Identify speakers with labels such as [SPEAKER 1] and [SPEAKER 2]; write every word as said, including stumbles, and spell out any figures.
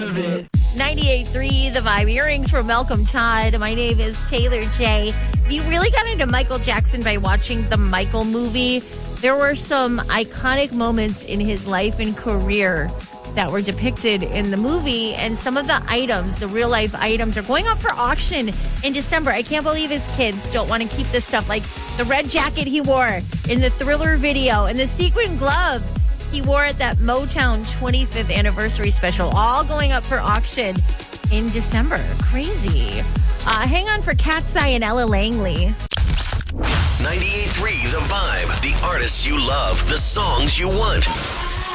[SPEAKER 1] ninety-eight point three The Vibe. Earrings from Malcolm Todd. My name is Taylor J. If you really got into Michael Jackson by watching the Michael movie, there were some iconic moments in his life and career that were depicted in the movie, and some of the items, the real life items, are going up for auction in December. I can't believe his kids don't want to keep this stuff, like the red jacket he wore in the Thriller video and the sequin glove he wore at that Motown twenty-fifth anniversary special, all going up for auction in December. Crazy. Uh, hang on for Cat's Eye and Ella Langley.
[SPEAKER 2] ninety-eight point three The Vibe. The artists you love. The songs you want.